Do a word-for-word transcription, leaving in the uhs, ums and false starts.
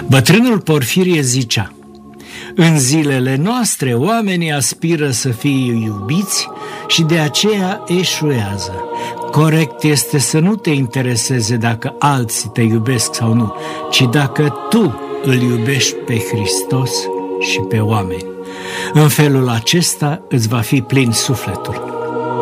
Bătrânul Porfirie zicea: în zilele noastre oamenii aspiră să fie iubiți și de aceea eșuează. Corect este să nu te intereseze dacă alții te iubesc sau nu, ci dacă tu îl iubești pe Hristos și pe oameni. În felul acesta îți va fi plin sufletul.